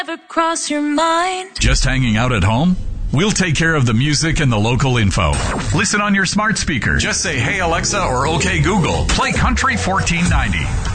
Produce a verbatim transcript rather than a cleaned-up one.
Ever cross your mind? Just hanging out at home? We'll take care of the music and the local info. Listen on your smart speaker. Just say, "Hey Alexa," or "Okay Google, play Country fourteen ninety."